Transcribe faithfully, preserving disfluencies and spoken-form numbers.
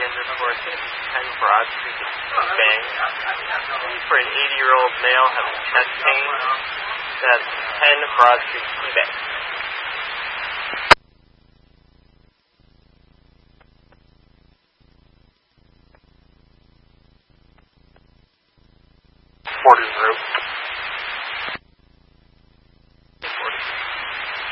in this floor. It's going to be ten Broad Street Bang. For an eighty-year-old male having chest pain, that's ten Broad Street Bang. Forty route.